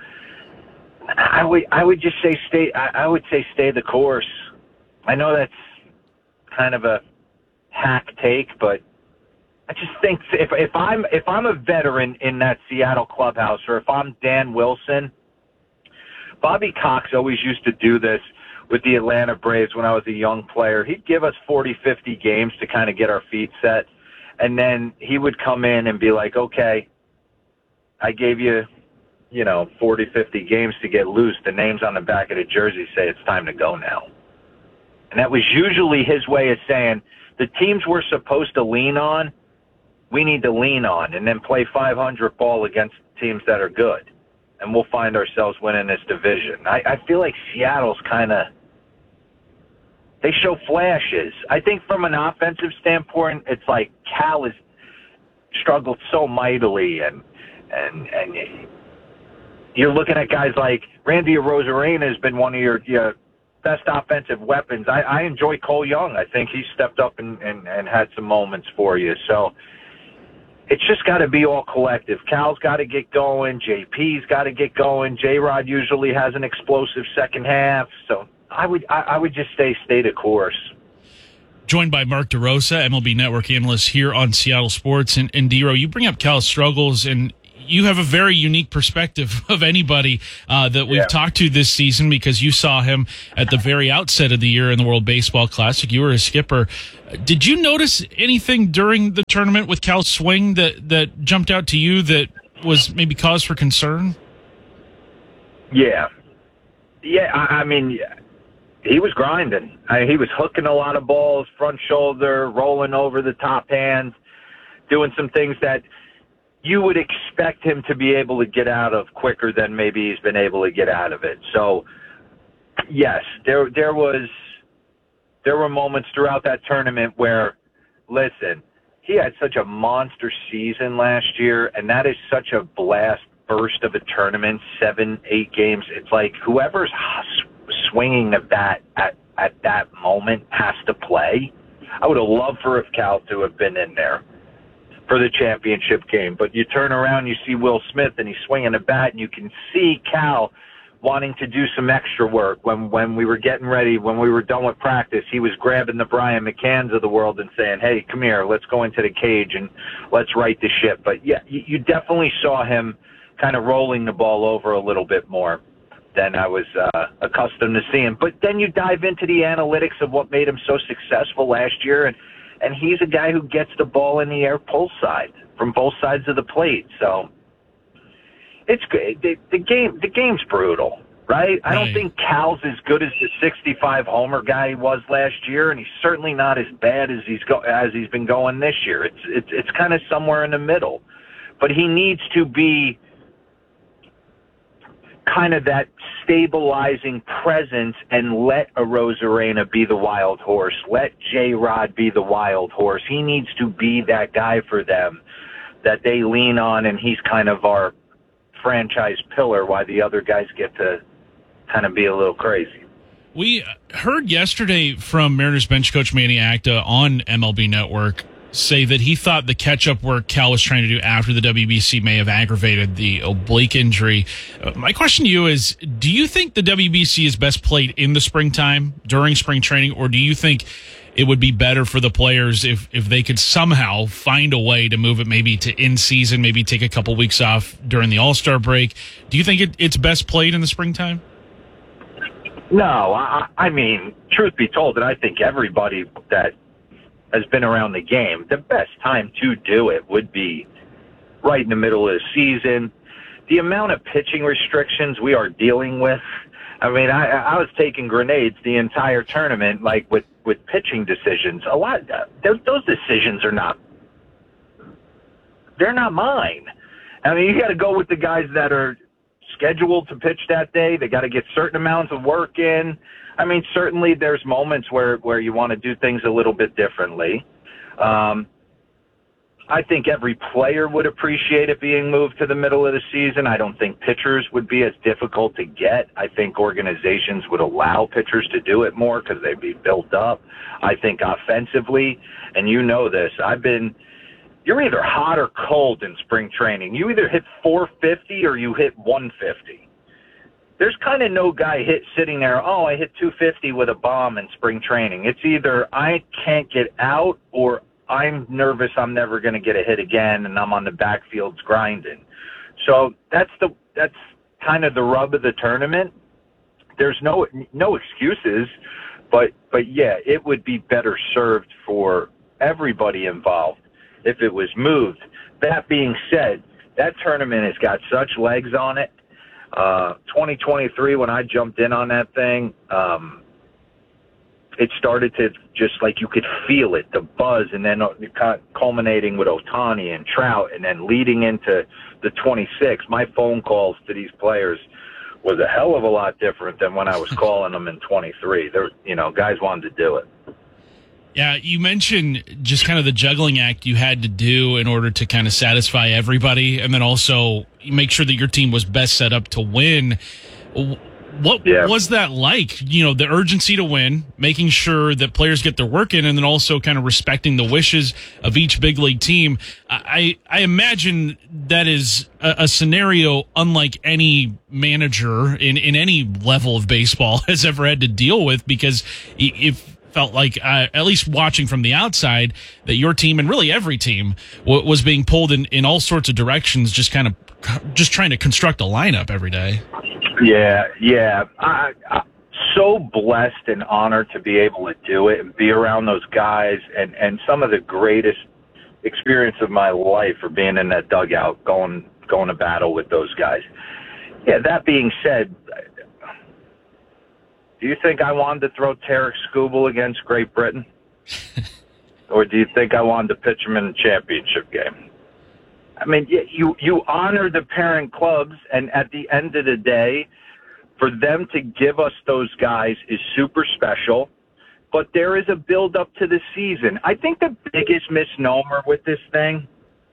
Speaker 26: I would I would just say stay. I, I would say stay the course. I know that's kind of a hack take, but I just think if if I'm if I'm a veteran in that Seattle clubhouse, or if I'm Dan Wilson, Bobby Cox always used to do this with the Atlanta Braves when I was a young player. He'd give us forty, fifty games to kind of get our feet set, and then he would come in and be like, okay, I gave you, you know, forty, fifty games to get loose. The names on the back of the jersey say it's time to go now. And that was usually his way of saying, the teams we're supposed to lean on, we need to lean on and then play five hundred ball against teams that are good. And we'll find ourselves winning this division. I, I feel like Seattle's kind of, they show flashes. I think from an offensive standpoint, it's like Cal has struggled so mightily, and and and you're looking at guys like Randy Arozarena has been one of your, your best offensive weapons. I, I enjoy Cole Young. I think he stepped up and, and, and had some moments for you. So it's just got to be all collective. Cal's got to get going. J P's got to get going. J-Rod usually has an explosive second half. So I would I, I would just stay stay the course.
Speaker 8: Joined by Mark DeRosa, M L B Network analyst here on Seattle Sports. And, and D-Ro, you bring up Cal's struggles, and you have a very unique perspective of anybody uh, that we've yeah. talked to this season, because you saw him at the very outset of the year in the World Baseball Classic. You were a skipper. Did you notice anything during the tournament with Cal's swing that, that jumped out to you that was maybe cause for concern?
Speaker 26: Yeah. Yeah, I, I mean, he was grinding. I, he was hooking a lot of balls, front shoulder, rolling over the top hands, doing some things that you would expect him to be able to get out of quicker than maybe he's been able to get out of it. So, yes, there there was there were moments throughout that tournament where, listen, he had such a monster season last year, and that is such a blast burst of a tournament, seven, eight games. It's like whoever's swinging the bat at, at that moment has to play. I would have loved for if Cal to have been in there for the championship game. But you turn around, you see Will Smith, and he's swinging a bat, and you can see Cal wanting to do some extra work. When when we were getting ready, when we were done with practice, he was grabbing the Brian McCanns of the world and saying, hey, come here, let's go into the cage and let's right the ship. But, yeah, you, you definitely saw him kind of rolling the ball over a little bit more than I was uh, accustomed to seeing. But then you dive into the analytics of what made him so successful last year, and And he's a guy who gets the ball in the air pull side from both sides of the plate. So it's good. The, the game, the game's brutal, right? I don't think Cal's as good as the sixty-five homer guy he was last year, and he's certainly not as bad as he's go, as he's been going this year. It's it's it's kind of somewhere in the middle, but he needs to be kind of that stabilizing presence and let Arozarena be the wild horse. Let J-Rod be the wild horse. He needs to be that guy for them that they lean on, and he's kind of our franchise pillar while the other guys get to kind of be a little crazy.
Speaker 8: We heard yesterday from Mariners bench coach Manny Acta on M L B Network say that he thought the catch-up work Cal was trying to do after the W B C may have aggravated the oblique injury. Uh, my question to you is, do you think the W B C is best played in the springtime, during spring training, or do you think it would be better for the players if, if they could somehow find a way to move it maybe to in-season, maybe take a couple weeks off during the All-Star break? Do you think it, it's best played in the springtime?
Speaker 26: No, I, I mean, truth be told, and I think everybody that has been around the game, the best time to do it would be right in the middle of the season. The amount of pitching restrictions we are dealing with, I mean, I, I was taking grenades the entire tournament, like with, with pitching decisions. A lot, those, those decisions are not, they're not mine. I mean, you got to go with the guys that are scheduled to pitch that day. They got to get certain amounts of work in. I mean, certainly there's moments where, where you want to do things a little bit differently. Um, I think every player would appreciate it being moved to the middle of the season. I don't think pitchers would be as difficult to get. I think organizations would allow pitchers to do it more because they'd be built up. I think offensively, and you know this, I've been, you're either hot or cold in spring training. You either hit four fifty or you hit one fifty. There's kind of no guy hit sitting there, oh, I hit two fifty with a bomb in spring training. It's either I can't get out or I'm nervous I'm never going to get a hit again and I'm on the backfields grinding. So that's the that's kind of the rub of the tournament. There's no no excuses, but but yeah, it would be better served for everybody involved if it was moved. That being said, that tournament has got such legs on it. Uh, twenty twenty-three, when I jumped in on that thing, um, it started to just like you could feel it, the buzz, and then culminating with Ohtani and Trout, and then leading into the twenty-six. My phone calls to these players was a hell of a lot different than when I was calling them in twenty-three. There, you know, guys wanted to do it.
Speaker 8: Yeah, you mentioned just kind of the juggling act you had to do in order to kind of satisfy everybody, and then also make sure that your team was best set up to win. What yeah. was that like? You know, the urgency to win, making sure that players get their work in, and then also kind of respecting the wishes of each big league team. I, I imagine that is a, a scenario unlike any manager in, in any level of baseball has ever had to deal with, because if felt like, uh, at least watching from the outside, that your team and really every team w- was being pulled in, in all sorts of directions, just kind of just trying to construct a lineup every day.
Speaker 26: Yeah, yeah. I, I'm so blessed and honored to be able to do it and be around those guys, and, and some of the greatest experience of my life for being in that dugout, going going to battle with those guys. Yeah, that being said, do you think I wanted to throw Tarek Skubal against Great Britain? Or do you think I wanted to pitch him in the championship game? I mean, you you honor the parent clubs, and at the end of the day, for them to give us those guys is super special, but there is a build-up to the season. I think the biggest misnomer with this thing,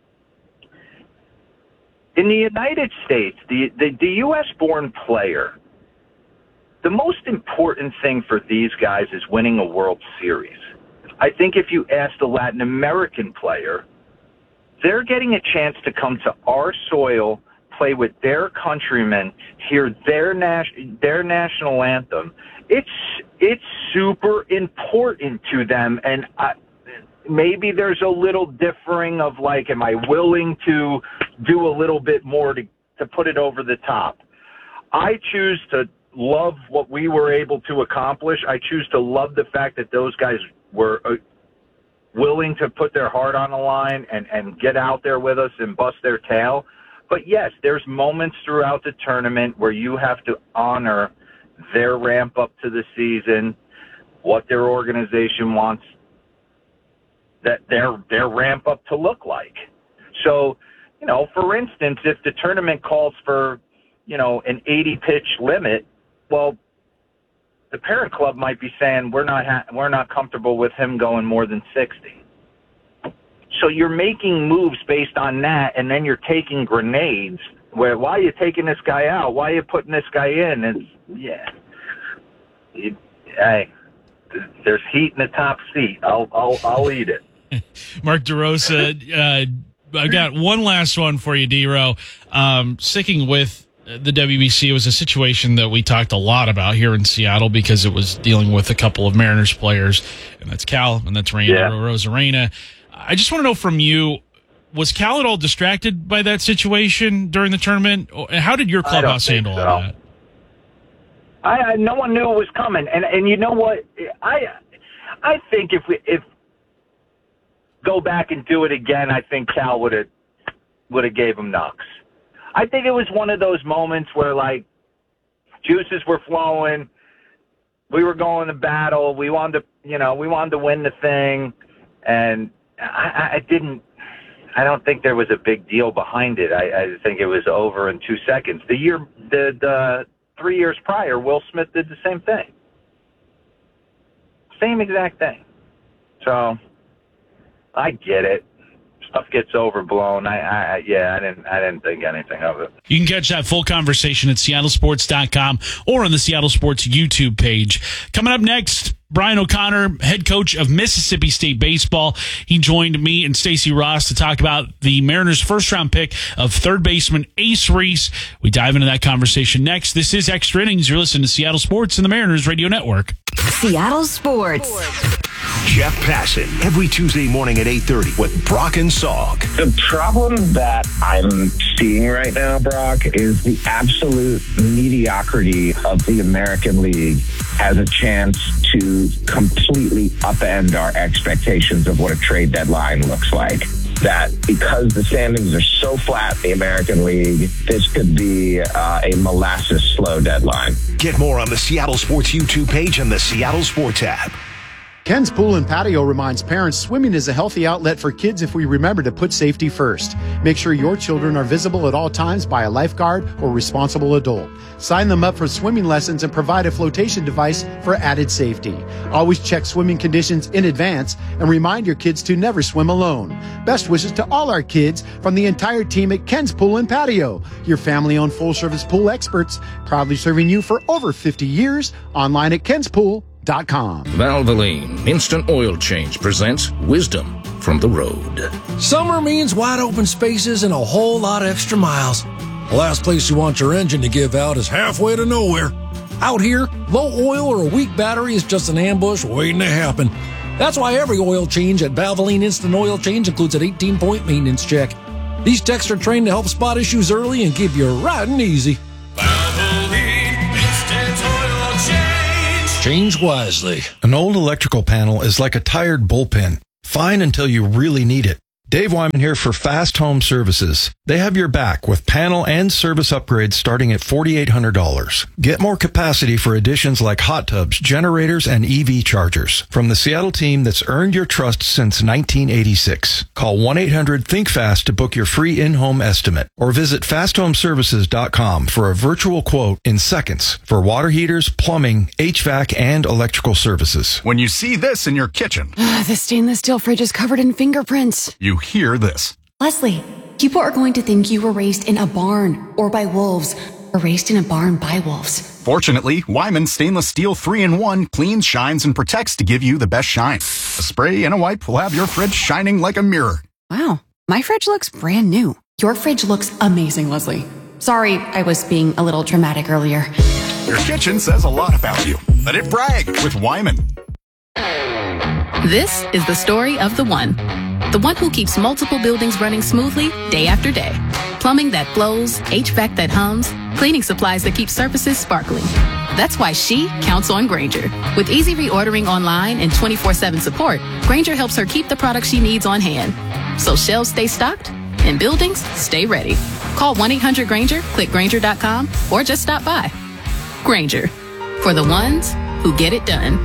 Speaker 26: in the United States, the, the, the U S-born player, the most important thing for these guys is winning a World Series. I think if you ask the Latin American player, they're getting a chance to come to our soil, play with their countrymen, hear their nas- their national anthem. It's it's super important to them, and I, maybe there's a little differing of like, am I willing to do a little bit more to to put it over the top? I choose to love what we were able to accomplish. I choose to love the fact that those guys were uh, willing to put their heart on the line and, and get out there with us and bust their tail. But yes, there's moments throughout the tournament where you have to honor their ramp up to the season, what their organization wants that their their ramp up to look like. So, you know, for instance, if the tournament calls for, you know, an eighty pitch limit, well, the parent club might be saying we're not ha- we're not comfortable with him going more than sixty. So you're making moves based on that, and then you're taking grenades. Where why are you taking this guy out? Why are you putting this guy in? It's yeah. It, hey, there's heat in the top seat. I'll I'll I'll eat it.
Speaker 8: Mark DeRosa, uh, I got one last one for you, D-Row. Um, sticking with the W B C, it was a situation that we talked a lot about here in Seattle because it was dealing with a couple of Mariners players, and that's Cal, and that's Randy yeah. Rosarena. I just want to know from you, was Cal at all distracted by that situation during the tournament? How did your clubhouse handle
Speaker 26: so.
Speaker 8: all that?
Speaker 26: I, I no one knew it was coming, and and you know what? I I think if we if go back and do it again, I think Cal would have would have gave him knocks. I think it was one of those moments where, like, juices were flowing. We were going to battle. We wanted to, you know, we wanted to win the thing. And I, I didn't, I don't think there was a big deal behind it. I, I think it was over in two seconds. The year, the, the three years prior, Will Smith did the same thing. Same exact thing. So I get it. Stuff gets overblown. I, I, yeah, I didn't, I didn't think anything of it.
Speaker 8: You can catch that full conversation at seattle sports dot com or on the Seattle Sports YouTube page. Coming up next, Brian O'Connor, head coach of Mississippi State baseball. He joined me and Stacey Ross to talk about the Mariners' first-round pick of third baseman Ace Reese. We dive into that conversation next. This is Extra Innings. You're listening to Seattle Sports and the Mariners Radio Network.
Speaker 7: Seattle Sports.
Speaker 6: Jeff Passan, every Tuesday morning at eight thirty with Brock and Salk.
Speaker 11: The problem that I'm seeing right now, Brock, is the absolute mediocrity of the American League has a chance to completely upend our expectations of what a trade deadline looks like. That because the standings are so flat in the American League, this could be uh, a molasses slow deadline.
Speaker 6: Get more on the Seattle Sports YouTube page and the Seattle Sports app.
Speaker 1: Ken's Pool and Patio reminds parents swimming is a healthy outlet for kids if we remember to put safety first. Make sure your children are visible at all times by a lifeguard or responsible adult. Sign them up for swimming lessons and provide a flotation device for added safety. Always check swimming conditions in advance and remind your kids to never swim alone. Best wishes to all our kids from the entire team at Ken's Pool and Patio, your family-owned full-service pool experts, proudly serving you for over fifty years. Online at kens pool dot com.
Speaker 2: Valvoline Instant Oil Change presents Wisdom from the Road.
Speaker 3: Summer means wide open spaces and a whole lot of extra miles. The last place you want your engine to give out is halfway to nowhere. Out here, low oil or a weak battery is just an ambush waiting to happen. That's why every oil change at Valvoline Instant Oil Change includes an eighteen-point maintenance check. These techs are trained to help spot issues early and keep you riding easy.
Speaker 4: Valvoline Instant Oil Change.
Speaker 3: Change wisely.
Speaker 12: An old electrical panel is like a tired bullpen. Fine until you really need it. Dave Wyman here for Fast Home Services. They have your back with panel and service upgrades starting at four thousand eight hundred dollars. Get more capacity for additions like hot tubs, generators, and E V chargers from the Seattle team that's earned your trust since nineteen eighty-six. Call one eight hundred think fast to book your free in-home estimate or visit fast home services dot com for a virtual quote in seconds for water heaters, plumbing, H V A C, and electrical services.
Speaker 5: When you see this in your kitchen,
Speaker 9: the stainless steel fridge is covered in fingerprints.
Speaker 5: You hear this.
Speaker 9: Leslie, people are going to think you were raised in a barn or by wolves or raised in a barn by wolves.
Speaker 5: Fortunately, Wyman Stainless Steel three in one cleans, shines, and protects to give you the best shine. A spray and a wipe will have your fridge shining like a mirror.
Speaker 9: Wow, my fridge looks brand new. Your fridge looks amazing, Leslie. Sorry, I was being a little dramatic earlier.
Speaker 5: Your kitchen says a lot about you. Let it brag with Wyman.
Speaker 27: This is the story of the one. The one who keeps multiple buildings running smoothly day after day. Plumbing that flows, H V A C that hums, cleaning supplies that keep surfaces sparkling. That's why she counts on Grainger. With easy reordering online and twenty-four seven support, Grainger helps her keep the products she needs on hand. So shelves stay stocked and buildings stay ready. Call one eight hundred Grainger, click Grainger dot com, or just stop by. Grainger, for the ones who get it done.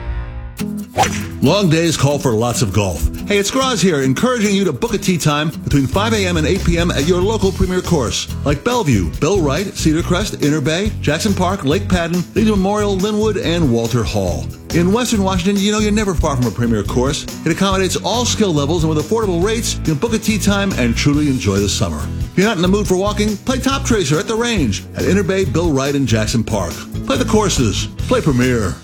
Speaker 15: Long days call for lots of golf. Hey, it's Graz here, encouraging you to book a tee time between five a.m. and eight p.m. at your local premier course, like Bellevue, Bill Wright, Cedar Crest, Inner Bay, Jackson Park, Lake Padden, Leeds Memorial, Linwood, and Walter Hall. In Western Washington, you know you're never far from a premier course. It accommodates all skill levels, and with affordable rates, you can book a tee time and truly enjoy the summer. If you're not in the mood for walking, play Top Tracer at the range at Inner Bay, Bill Wright, and Jackson Park. Play the courses. Play Premier.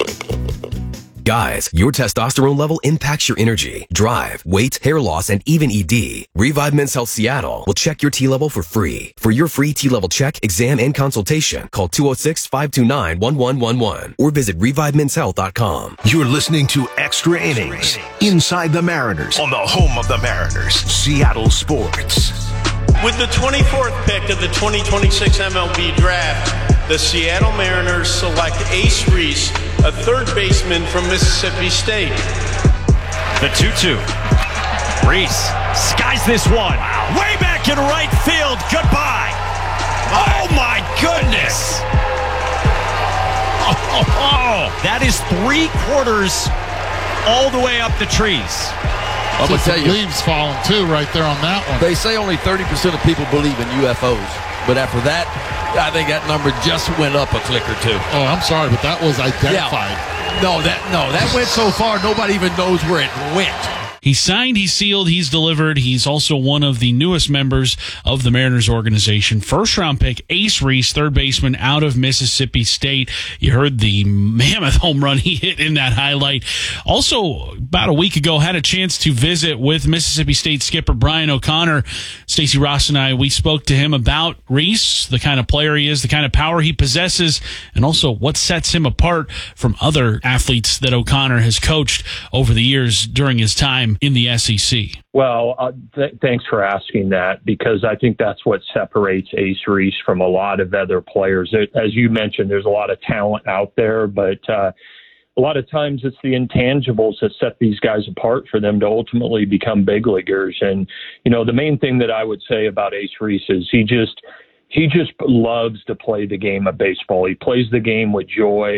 Speaker 28: Guys, your testosterone level impacts your energy, drive, weight, hair loss, and even E D. Revive Men's Health Seattle will check your T-level for free. For your free T-level check, exam, and consultation, call two oh six, five two nine, one one one one or visit revive mens health dot com.
Speaker 6: You're listening to Extra Innings, Inside the Mariners, on the home of the Mariners, Seattle Sports.
Speaker 29: With the twenty-fourth pick of the twenty twenty-six M L B Draft, the Seattle Mariners select Ace Reese, a third baseman from Mississippi State.
Speaker 30: The two two. Reese skies this one. Wow. Way back in right field. Goodbye. Oh, my goodness. Oh, oh, oh. That is three quarters all the way up the trees.
Speaker 31: I'm going to tell you. Leaves falling, too, right there on that one.
Speaker 32: They say only thirty percent of people believe in U F Os. But after that, I think that number just went up a click or two.
Speaker 31: Oh, I'm sorry, but that was identified.
Speaker 32: Yeah. No, that no, that went so far, nobody even knows where it went.
Speaker 8: He's signed, he's sealed, he's delivered. He's also one of the newest members of the Mariners organization. First round pick, Ace Reese, third baseman out of Mississippi State. You heard the mammoth home run he hit in that highlight. Also, about a week ago, had a chance to visit with Mississippi State skipper Brian O'Connor. Stacey Ross and I, we spoke to him about Reese, the kind of player he is, the kind of power he possesses, and also what sets him apart from other athletes that O'Connor has coached over the years during his time in the S E C.
Speaker 33: Well, uh, th- thanks for asking that, because I think that's what separates Ace Reese from a lot of other players. As you mentioned, there's a lot of talent out there, but uh, a lot of times it's the intangibles that set these guys apart for them to ultimately become big leaguers. And, you know, the main thing that I would say about Ace Reese is he just, he just loves to play the game of baseball. He plays the game with joy.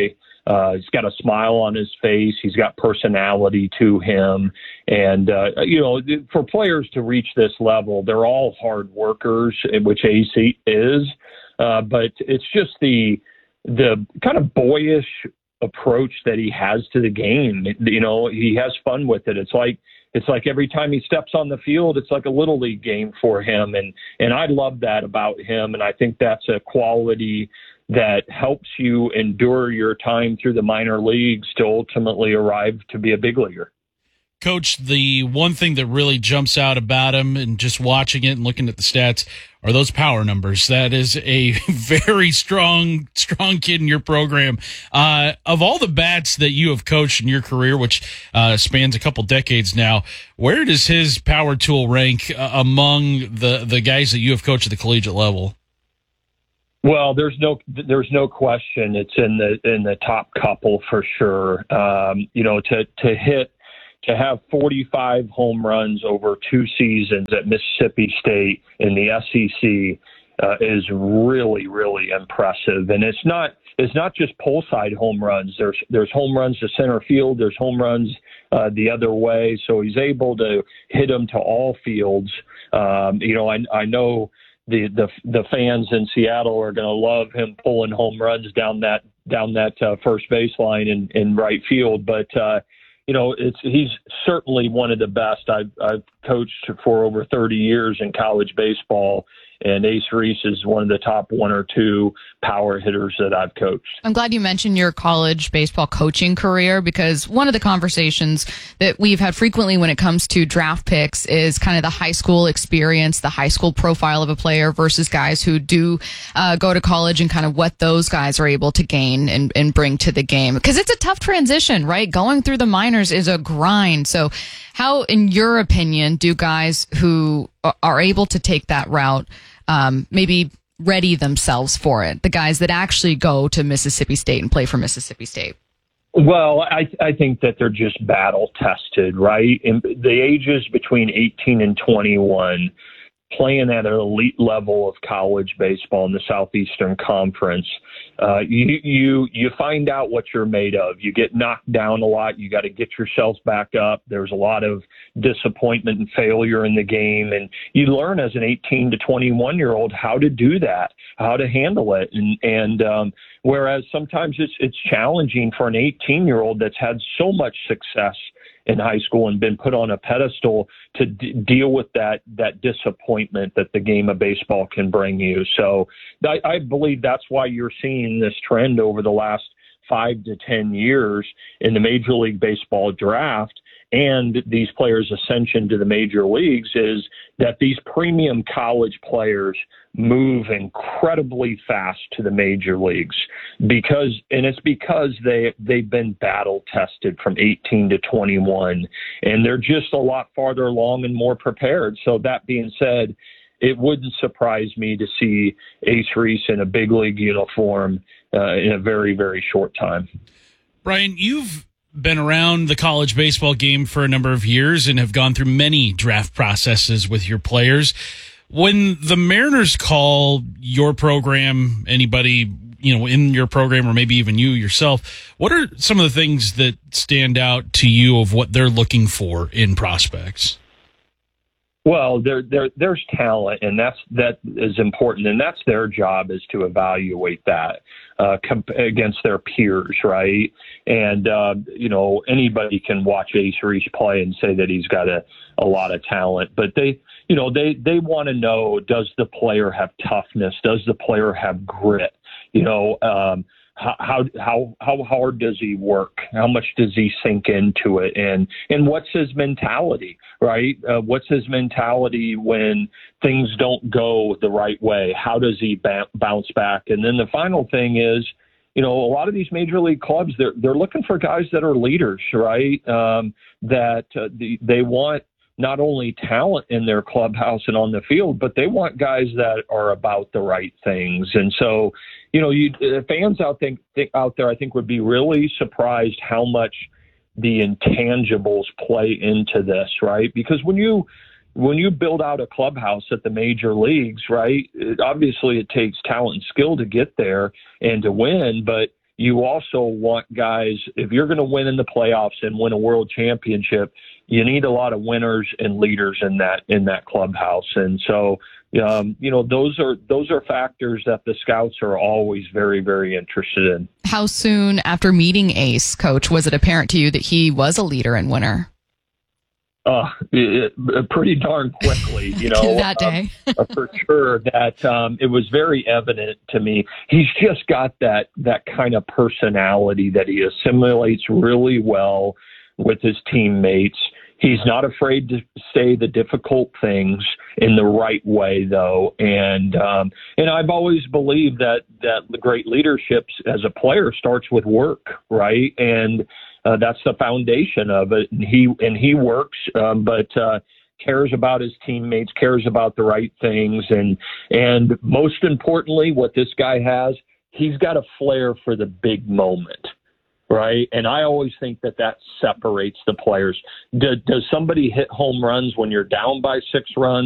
Speaker 33: Uh, he's got a smile on his face. He's got personality to him. And, uh, you know, for players to reach this level, they're all hard workers, which A C is. Uh, but it's just the the kind of boyish approach that he has to the game. You know, he has fun with it. It's like it's like every time he steps on the field, it's like a little league game for him. And, and I love that about him. And I think that's a quality that helps you endure your time through the minor leagues to ultimately arrive to be a big leaguer.
Speaker 8: Coach, the one thing that really jumps out about him and just watching it and looking at the stats are those power numbers. That is a very strong, strong kid in your program. Uh, of all the bats that you have coached in your career, which uh, spans a couple decades now, where does his power tool rank uh, among the, the guys that you have coached at the collegiate level?
Speaker 33: Well, there's no there's no question. It's in the in the top couple for sure. Um, you know, to to hit to have forty-five home runs over two seasons at Mississippi State in the S E C uh, is really really impressive. And it's not it's not just pull side home runs. There's there's home runs to center field. There's home runs uh, the other way. So he's able to hit them to all fields. Um, you know, I I know. The, the the fans in Seattle are going to love him pulling home runs down that down that uh, first baseline in, in right field. But uh, you know, it's he's certainly one of the best. I've I've coached for over thirty years in college baseball, and Ace Reese is one of the top one or two power hitters that I've coached.
Speaker 10: I'm glad you mentioned your college baseball coaching career, because one of the conversations that we've had frequently when it comes to draft picks is kind of the high school experience, the high school profile of a player versus guys who do uh, go to college, and kind of what those guys are able to gain and, and bring to the game. Because it's a tough transition, right? Going through the minors is a grind. So how, in your opinion, do guys who are able to take that route um, maybe ready themselves for it? The guys that actually go to Mississippi State and play for Mississippi State.
Speaker 33: Well, I, I think that they're just battle tested, right? In the ages between eighteen and twenty-one, playing at an elite level of college baseball in the Southeastern Conference, uh, you you you find out what you're made of. You get knocked down a lot. You got to get yourself back up. There's a lot of disappointment and failure in the game, and you learn as an eighteen to twenty-one year old how to do that, how to handle it, and and um, whereas sometimes it's it's challenging for an eighteen year old that's had so much success in high school and been put on a pedestal to d- deal with that that disappointment that the game of baseball can bring you. So I, I believe that's why you're seeing this trend over the last five to ten years in the Major League Baseball draft and these players' ascension to the major leagues, is that these premium college players move incredibly fast to the major leagues because, and it's because they, they've been battle tested from eighteen to twenty-one, and they're just a lot farther along and more prepared. So that being said, it wouldn't surprise me to see Ace Reese in a big league uniform uh, in a very, very short time.
Speaker 8: Brian, you've been around the college baseball game for a number of years and have gone through many draft processes with your players. When the Mariners call your program, anybody, you know, in your program, or maybe even you yourself, what are some of the things that stand out to you of what they're looking for in prospects?
Speaker 33: Well, there, there, there's talent, and that's that is important, and that's their job, is to evaluate that uh, comp- against their peers, right? And uh, you know, anybody can watch Ace Reese play and say that he's got a, a lot of talent, but they, you know, they they want to know: does the player have toughness? Does the player have grit? You know. Um, How how how hard does he work? How much does he sink into it? And and what's his mentality, right? Uh, what's his mentality when things don't go the right way? How does he ba- bounce back? And then the final thing is, you know, a lot of these major league clubs, they're they're looking for guys that are leaders, right? Um, that uh, the, they want not only talent in their clubhouse and on the field, but they want guys that are about the right things. And so, you know, you fans out think, think out there, I think, would be really surprised how much the intangibles play into this, right? Because when you when you build out a clubhouse at the major leagues, right, it, obviously it takes talent and skill to get there and to win, but you also want guys, if you're going to win in the playoffs and win a world championship, you need a lot of winners and leaders in that in that clubhouse. And so, um, you know, those are those are factors that the scouts are always very, very interested in.
Speaker 10: How soon after meeting Ace, Coach, was it apparent to you that he was a leader and winner?
Speaker 33: Uh, it, it, pretty darn quickly, you know,
Speaker 10: that day.
Speaker 33: uh, for sure that um, it was very evident to me. He's just got that that kind of personality that he assimilates really well with his teammates. He's not afraid to say the difficult things in the right way, though. And um, and I've always believed that that the great leadership as a player starts with work, right? And uh, that's the foundation of it. And he and he works, um, but uh, cares about his teammates, cares about the right things, and and most importantly, what this guy has, he's got a flair for the big moment. Right. And I always think that that separates the players. Does, does somebody hit home runs when you're down by six runs?